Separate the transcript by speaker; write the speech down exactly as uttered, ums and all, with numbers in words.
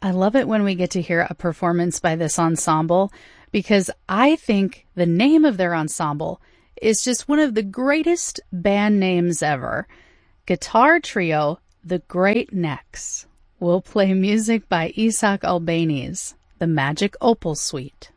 Speaker 1: I love it when we get to hear a performance by this ensemble because I think the name of their ensemble is just one of the greatest band names ever. Guitar trio, The Great Necks. We'll play music by Isaac Albéniz, the Magic Opal Suite.